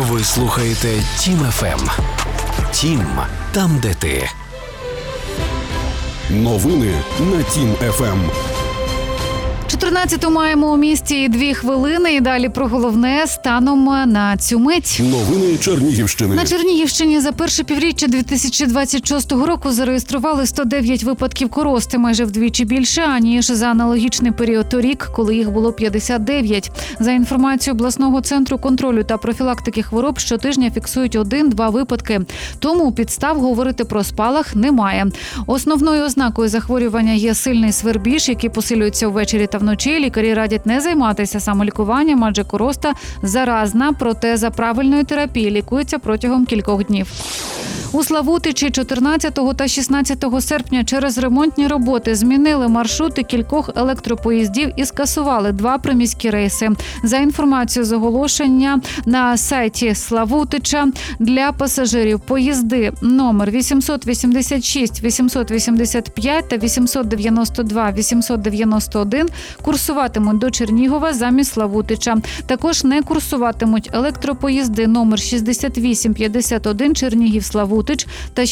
Ви слухаєте Тім ФМ. Тім – там, де ти. Новини на Тім ФМ. 14-ту маємо у місті 2 хвилини. І далі про головне станом на цю мить. Новини Чернігівщини. На Чернігівщині за перше півріччя 2026 року зареєстрували 109 випадків корости, майже вдвічі більше, аніж за аналогічний період торік, коли їх було 59. За інформацією обласного центру контролю та профілактики хвороб, щотижня фіксують 1-2 випадки. Тому підстав говорити про спалах немає. Основною ознакою захворювання є сильний свербіж, який посилюється ввечері та вночі. Лікарі радять не займатися самолікуванням, адже короста заразна, проте за правильної терапії лікується протягом кількох днів. У Славутичі 14 та 16 серпня через ремонтні роботи змінили маршрути кількох електропоїздів і скасували 2 приміські рейси. За інформацією з оголошення на сайті Славутича для пасажирів поїзди номер 886, 885 та 892, 891 курсуватимуть до Чернігова замість Славутича. Також не курсуватимуть електропоїзди номер 6851 Чернігів-Славутич та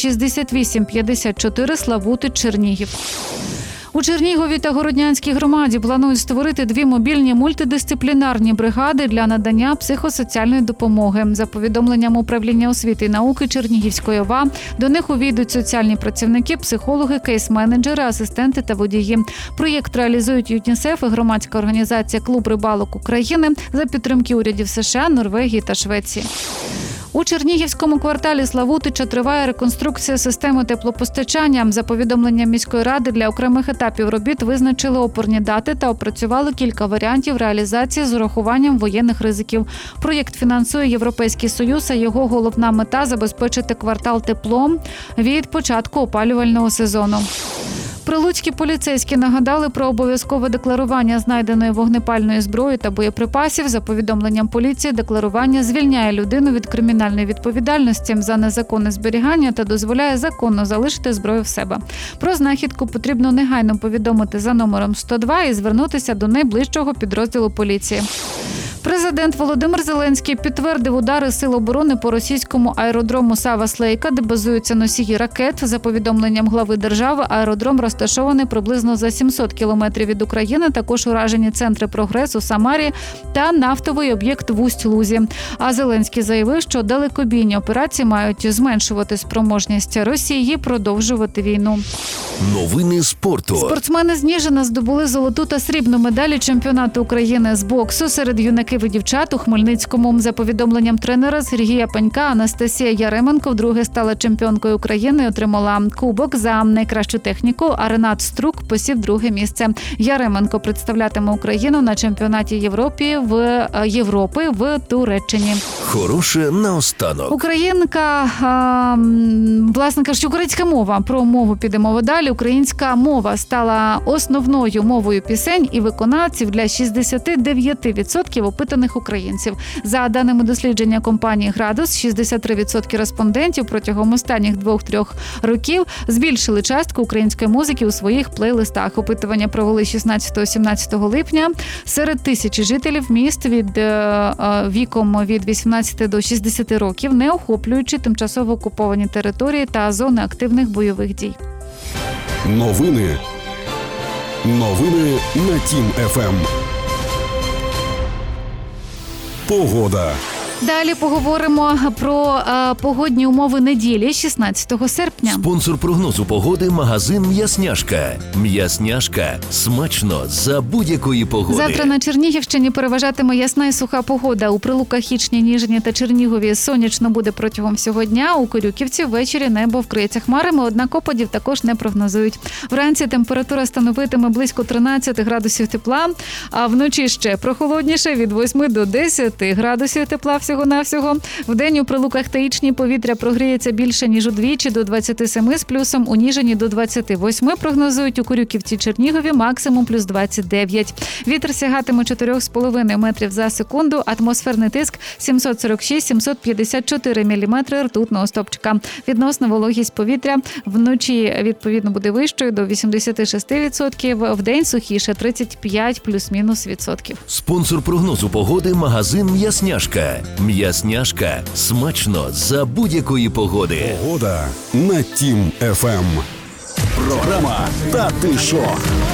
6854 Славутич-Чернігів. У Чернігові та Городнянській громаді планують створити 2 мобільні мультидисциплінарні бригади для надання психосоціальної допомоги. За повідомленням Управління освіти і науки Чернігівської ОВА, до них увійдуть соціальні працівники, психологи, кейс-менеджери, асистенти та водії. Проєкт реалізують ЮНІСЕФ і громадська організація «Клуб рибалок України» за підтримки урядів США, Норвегії та Швеції. У Чернігівському кварталі Славутича триває реконструкція системи теплопостачання. За повідомленням міської ради, для окремих етапів робіт визначили опорні дати та опрацювали кілька варіантів реалізації з урахуванням воєнних ризиків. Проєкт фінансує Європейський Союз, а його головна мета – забезпечити квартал теплом від початку опалювального сезону. Прилуцькі поліцейські нагадали про обов'язкове декларування знайденої вогнепальної зброї та боєприпасів. За повідомленням поліції, декларування звільняє людину від кримінальної відповідальності за незаконне зберігання та дозволяє законно залишити зброю в себе. Про знахідку потрібно негайно повідомити за номером 102 і звернутися до найближчого підрозділу поліції. Президент Володимир Зеленський підтвердив удари Сил оборони по російському аеродрому Сава-Слейка, де базуються носії ракет. За повідомленням глави держави, аеродром розташований приблизно за 700 кілометрів від України. Також уражені центри «Прогрес» у Самарі та нафтовий об'єкт в Усть-Лузі. А Зеленський заявив, що далекобійні операції мають зменшувати спроможність Росії продовжувати війну. Новини спорту. Спортсмени з Ніжина здобули золоту та срібну медалі чемпіонату України з боксу серед юнаків і дівчат у Хмельницькому. За повідомленням тренера Сергія Панька, Анастасія Яременко вдруге стала чемпіонкою України і отримала кубок за найкращу техніку, а Ренат Струк посів 2-ге місце. Яременко представлятиме Україну на чемпіонаті Європи в Туреччині. Хороше наостанок. Українська мова. Про мову підемо далі. Українська мова стала основною мовою пісень і виконавців для 69% опитаних українців. За даними дослідження компанії «Градус», 63% респондентів протягом останніх 2-3 років збільшили частку української музики у своїх плейлистах. Опитування провели 16-17 липня серед 1000 жителів міст віком від 18 до 60 років, не охоплюючи тимчасово окуповані території та зони активних бойових дій. Новини на Тім ФМ. Погода. Далі поговоримо про погодні умови неділі, 16 серпня. Спонсор прогнозу погоди – магазин «М'ясняшка». «М'ясняшка» – смачно за будь-якої погоди. Завтра на Чернігівщині переважатиме ясна і суха погода. У Прилуках, Хічні, Ніжині та Чернігові сонячно буде протягом всього дня. У Корюківці ввечері небо вкриється хмарами, однак опадів також не прогнозують. Вранці температура становитиме близько 13 градусів тепла, а вночі ще прохолодніше – від 8 до 10 градусів тепла всього-навсього. Вдень у Прилуках та Ічні повітря прогріється більше, ніж удвічі, до 27 з плюсом, у Ніжині до 28 прогнозують, у Корюківці, Чернігові максимум плюс 29. Вітер сягатиме 4,5 метрів за секунду, атмосферний тиск 746-754 міліметри ртутного стовпчика. Відносна вологість повітря вночі, відповідно, буде вищою до 86%, вдень сухіше 35 плюс-мінус %. Спонсор прогнозу погоди – магазин «М'ясняшка». М'ясняшка. Смачно за будь-якої погоди. Погода на Тім ФМ. Програма «Та ти шо».